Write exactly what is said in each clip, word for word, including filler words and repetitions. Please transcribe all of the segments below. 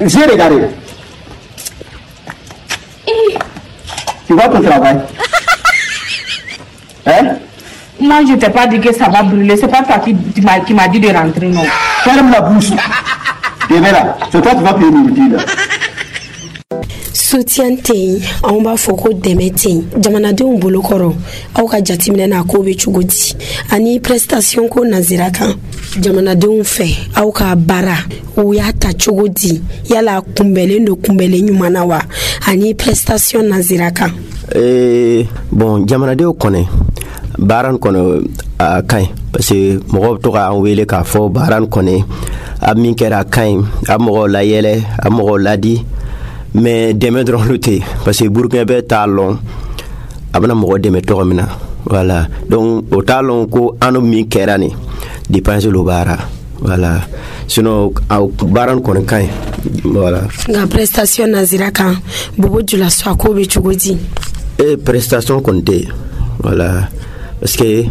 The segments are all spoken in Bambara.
J'ai regardé. Tu vois ton travail. Hein? Moi, je t'ai pas dit que ça va brûler. C'est pas toi qui, qui m'a qui m'a dit de rentrer, non. Ferme la bouche. Viens là. C'est toi qui vas payer le là. Soutien te on b'a fɔ ko dɛmɛ te jamanadenw bolo kɔrɔ aw ka jateminɛ na ko bɛ cogo di ani prestation ko nazira kan jamanadenw fɛ aw ka baara o y'a ta cogo di yala kunbɛlen do kunbɛlen ɲuman na wa ani prestation nazira kan eh bon jamanadenw kɔnɛ baara kɔnɔ a kaɲi parce que mɔgɔw bɛ to k'an wele k'a fɔ baara kɔnɛ a min kɛra a kaɲi a mɔgɔw layɛlɛ a mɔgɔw ladi mais dɛmɛ dɔrɔn lu tɛ parce que burukina bɛ t'a lɔn a bɛna mɔgɔ dɛmɛ tɔgɔ min na voilà donc o t'a lɔn ko an min kɛra nin dépense lo baara voilà sinon aw baara kɔni kaɲi voilà nka prestation nazira kan bobo jula so a ko bɛ cogo di e prestation kɔni tɛ voilà parce que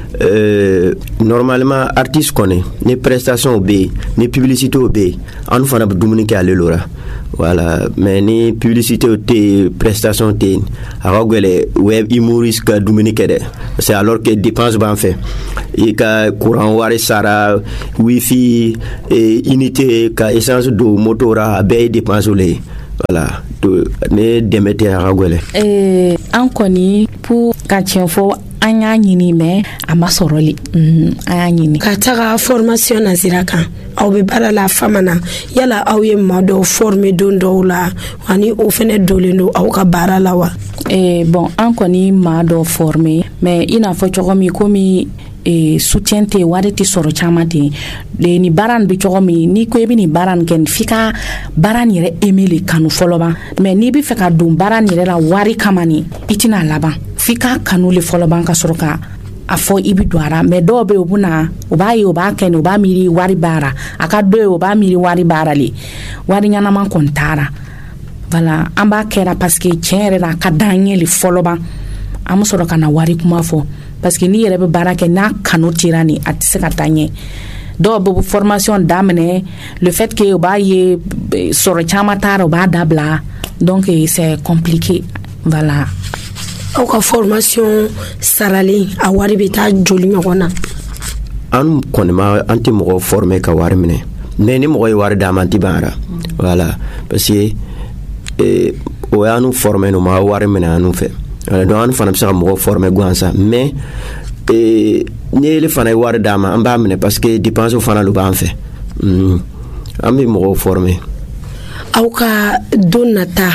euh, normalement artiste kɔni ni prestation bɛ yen ni publicité bɛ yen an fana bɛ dumuni kɛ ale lora voilà mais ni publicité te prestation te a ka gwele web humoriste ka dumuni kɛ dɛ c'est alors que dépense b'an fɛ i ka courant wari sara wifi et unité ka essence do moto ra a bɛɛ ye dépense le ye voilà to ne dɛmɛ tɛ a ka gwele eh an kɔni pour ka tiɲɛ fɔ an y'a ɲini mais a ma sɔrɔli an y'a ɲini ka taga formation nazira kan aw bɛ baara la fama na yala aw ye maa dɔw former don dɔw la ani o fɛnɛ dolen do aw ka baara la wa eh bon an kɔni maa dɔw former mais i n'a fɔ cogo min komi e soutien te wari ti sɔrɔ caman ten de ni baara bɛ cogo min ni ko i bɛ ni baara kɛ f'i ka baara yɛrɛ aimer le kanu fɔlɔ ban mais n'i bɛ fɛ ka don baara yɛrɛ la wari kama ni i tɛna laban f'i ka kanu le fɔlɔ ban ka sɔrɔ ka a fɔ i bɛ don a la mais dɔw bɛ yen o bɛ na o b'a ye o b'a kɛ o b'a miiri wari baara a ka dɔ ye o b'a miiri wari baara le wari ɲɛnama kɔni taara voilà an b'a kɛra parce que tiɲɛ yɛrɛ la a ka d'an ye le fɔlɔ ban an bɛ sɔrɔ ka na wari kuma fɔ parce que ni yɛrɛ bɛ baara kɛ n'a kanu tira ni a tɛ se ka taa ɲɛ dɔw bɛ formation daminɛ le fait que o b'a ye sɔrɔ caman taara o b'a dabila donc c'est compliqué voilà aw ka formation sarali a wari bɛ taa joli ɲɔgɔn na an kɔni ma an tɛ mɔgɔ former ka wari minɛ mais ni mɔgɔ ye wari d'a ma an tɛ ban ara voilà parce que eh, o y'an former no ma wari minɛ an fɛ donc an fana bɛ se ka mɔgɔ former gansan mais eh, ni ele fana ye wari d'a ma an b'a minɛ parce que dépense fana lo b'an fɛ mm. an bɛ mɔgɔ former aw ka don nata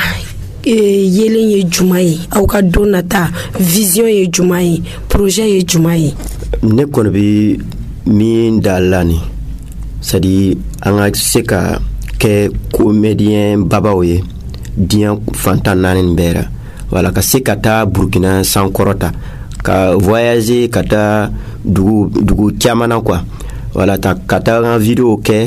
yelen ye juma ye aw ka don nata vision ye juma ye projet ye juma ye ne kɔni bɛ min da la ni c'est à dire an ka se ka kɛ comédien babaw ye diɲɛ fantan naani nin bɛɛ la voilà ka se ka taa Burkina sankɔrɔta ka voyager ka taa dugu dugu caman na quoi voilà ta ka taa an vidéo kɛ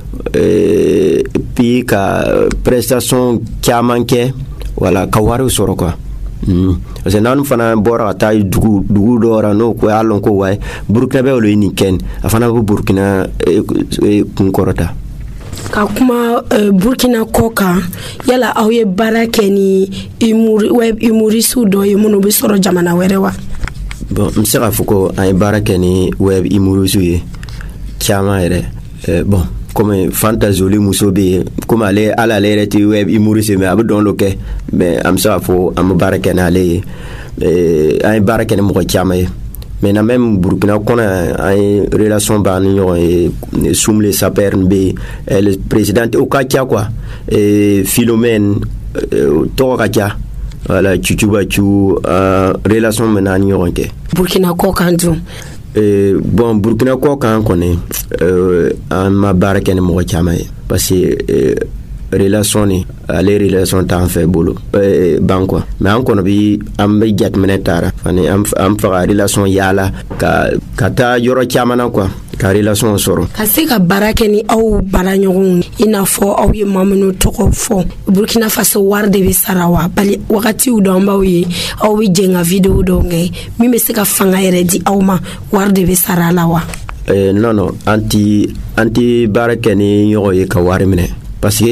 euh, puis ka prestation caman kɛ voilà ka wari sɔrɔ quoi mm. parce que n'an fana bɔra ka taa dugu dugu dɔ la n'o ko y'a lɔn ko waye Burkina bɛ olu ye nin kɛ a fana bɛ Burkina eh, eh, kun kɔrɔta ka kuma uh, Burkina kɔ kan yala aw ye baara kɛ ni web humoriste dɔ ye minnu bɛ sɔrɔ jamana wɛrɛ wa bon n bɛ se k'a fɔ ko an ye baara kɛ ni web humoriste ye caman yɛrɛ eh, bon comme Fanta Zoli muso bɛ yen comme ale ala ale yɛrɛ tɛ web humoriste mais a bɛ dɔn dɔ kɛ mais an bɛ se k'a fɔ an bɛ baara kɛ n'ale ye eh, an ye baara kɛ ni mɔgɔ caman ye maintenant même Burkina kɔnɔ an ye relation b'an ni ɲɔgɔn ye Soumle Saper bɛ yen le président o ka ca quoi eh, Philomène tɔgɔ ka ca voilà Chuchubachu uh, relation bɛ n'an ni ɲɔgɔn kɛ Burkina kɔ kan dun eh, bon Burkina kɔ kan kɔni euh, an ma baara kɛ ni mɔgɔ caman ye parce que eh, relation ni ale relation t'an fɛ bolo eh, ban quoi mais an kɔnɔ bi an bɛ jateminɛ taara ani an faga relation yaala ka ka taa yɔrɔ caman na quoi ka relation sɔrɔ ka se ka baara kɛ ni aw baara ɲɔgɔnw i n'a fɔ aw ye maa minnu tɔgɔ fɔ Burkina Faso wari de bɛ sara wa bali wagatiw dɔ an b'aw ye aw bɛ jɛ ka vidéo dɔw kɛ min bɛ se ka fanga yɛrɛ di aw ma wari de bɛ sara la wa eh, non non an ti an ti baara kɛ ni ɲɔgɔn ye ka wari minɛ parce que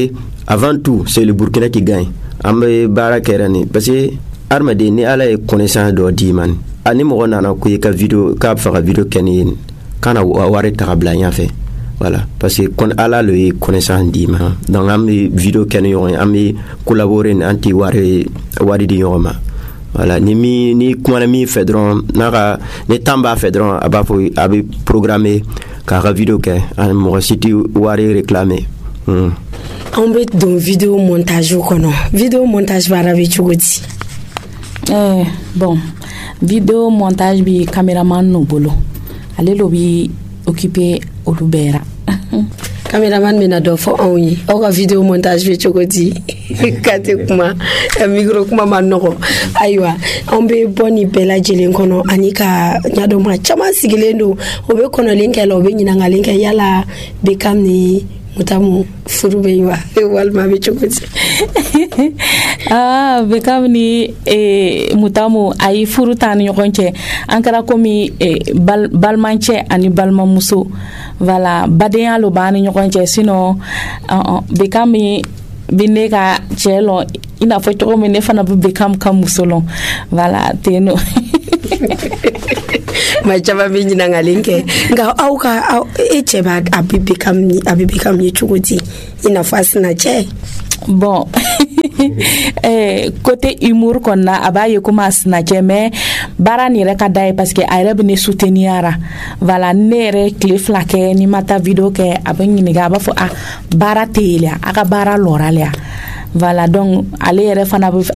avant tout c'est le Burkina qui gagne ambe bara kerani parce que armade ni ala e connaissance do di man ani mo nana ko ka vidéo ka fa vidéo keni kana ware tabla yan fait voilà parce que kon ala le connaissance di man donc am vidéo keni yo am collaborer anti ware ware di yo ma voilà ni mi ni kuma mi fedron naka ni tamba fedron aba fo abi programmer ka vidéo ke an mo siti ware réclamer hmm. On peut dans vidéo montage ou kono vidéo montage bara bi chugoti eh bon vidéo montage bi cameraman no bolo ale lo bi occupé olubera cameraman mena do fo onyi o ka vidéo montage bi chugoti kate kuma micro kuma manoko aywa on be boni bela jelen kono anika nyado ma chama sigilendo obe kono linke lo be nyina ngalinke yala be kamni mutamu furube yiwa walma be chukutsi ah be kamni e mutamu ay furutan yokonche ankara komi e bal balmanche ani balma muso voilà baden lo bani yokonche sino uh, be kami bineka chelo ina fo to me ne fana be kam kam musolon voilà teno ma chaba binyi na ngalinke nga auka au eche ba abibe kam ni abibe kam ni chukuti ina fasi na che bon eh côté humour qu'on a abaye kuma snatcher mais barani reka dai parce que ay rebe ne souteniara voilà nere cliff la ke ni mata video ke abani ni ga ba fo a bara telia aka bara loralia voilà donc aller fana